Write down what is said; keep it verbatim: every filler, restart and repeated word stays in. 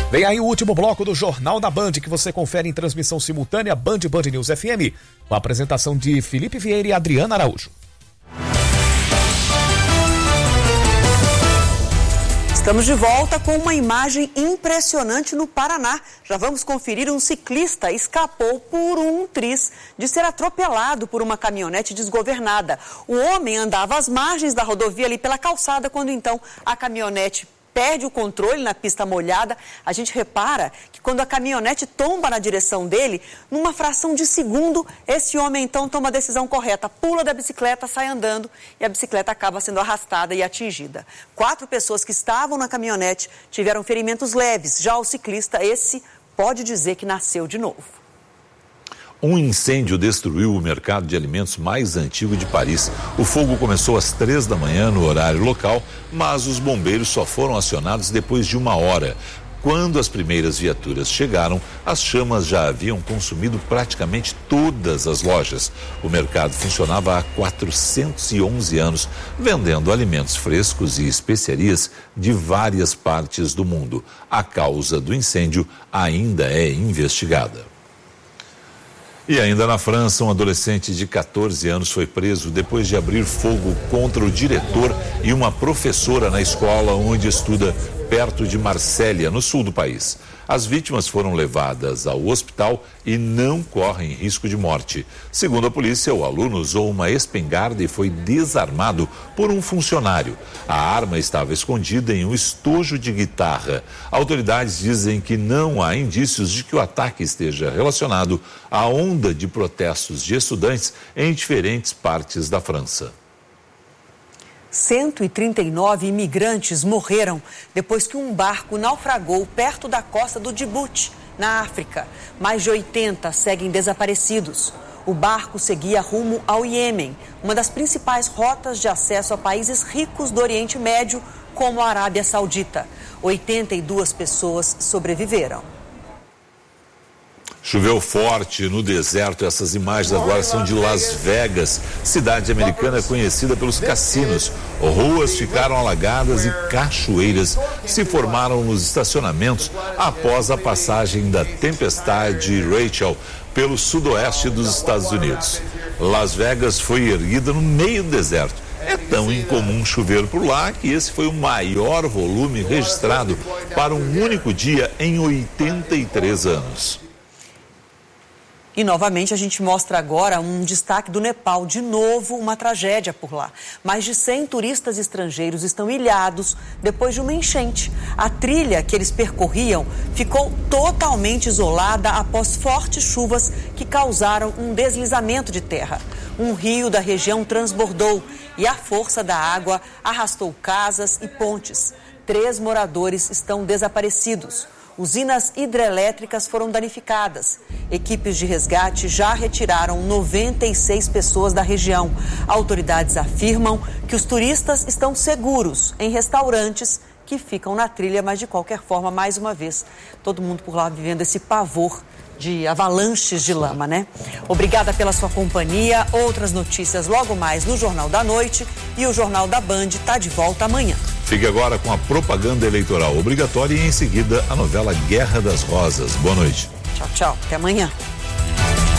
Vem aí o último bloco do Jornal da Band, que você confere em transmissão simultânea Band Band News F M, com a apresentação de Felipe Vieira e Adriana Araújo. Estamos de volta com uma imagem impressionante no Paraná. Já vamos conferir: um ciclista escapou por um triz de ser atropelado por uma caminhonete desgovernada. O homem andava às margens da rodovia ali pela calçada, quando então a caminhonete perde o controle na pista molhada. A gente repara que quando a caminhonete tomba na direção dele, numa fração de segundo, esse homem então toma a decisão correta, pula da bicicleta, sai andando e a bicicleta acaba sendo arrastada e atingida. Quatro pessoas que estavam na caminhonete tiveram ferimentos leves. Já o ciclista, esse pode dizer que nasceu de novo. Um incêndio destruiu o mercado de alimentos mais antigo de Paris. O fogo começou às três da manhã no horário local, mas os bombeiros só foram acionados depois de uma hora. Quando as primeiras viaturas chegaram, as chamas já haviam consumido praticamente todas as lojas. O mercado funcionava há quatrocentos e onze anos, vendendo alimentos frescos e especiarias de várias partes do mundo. A causa do incêndio ainda é investigada. E ainda na França, um adolescente de quatorze anos foi preso depois de abrir fogo contra o diretor e uma professora na escola onde estuda, perto de Marsella, no sul do país. As vítimas foram levadas ao hospital e não correm risco de morte. Segundo a polícia, o aluno usou uma espingarda e foi desarmado por um funcionário. A arma estava escondida em um estojo de guitarra. Autoridades dizem que não há indícios de que o ataque esteja relacionado à onda de protestos de estudantes em diferentes partes da França. cento e trinta e nove imigrantes morreram depois que um barco naufragou perto da costa do Djibouti, na África. Mais de oitenta seguem desaparecidos. O barco seguia rumo ao Iêmen, uma das principais rotas de acesso a países ricos do Oriente Médio, como a Arábia Saudita. oitenta e duas pessoas sobreviveram. Choveu forte no deserto. Essas imagens agora são de Las Vegas, cidade americana conhecida pelos cassinos. Ruas ficaram alagadas e cachoeiras se formaram nos estacionamentos após a passagem da tempestade Rachel pelo sudoeste dos Estados Unidos. Las Vegas foi erguida no meio do deserto. É tão incomum chover por lá que esse foi o maior volume registrado para um único dia em oitenta e três anos. E novamente a gente mostra agora um destaque do Nepal. De novo, uma tragédia por lá. Mais de cem turistas estrangeiros estão ilhados depois de uma enchente. A trilha que eles percorriam ficou totalmente isolada após fortes chuvas que causaram um deslizamento de terra. Um rio da região transbordou e a força da água arrastou casas e pontes. Três moradores estão desaparecidos. Usinas hidrelétricas foram danificadas. Equipes de resgate já retiraram noventa e seis pessoas da região. Autoridades afirmam que os turistas estão seguros em restaurantes que ficam na trilha, mas de qualquer forma, mais uma vez, todo mundo por lá vivendo esse pavor de avalanches de lama, né? Obrigada pela sua companhia. Outras notícias logo mais no Jornal da Noite, e o Jornal da Band está de volta amanhã. Fique agora com a propaganda eleitoral obrigatória e em seguida a novela Guerra das Rosas. Boa noite. Tchau, tchau. Até amanhã.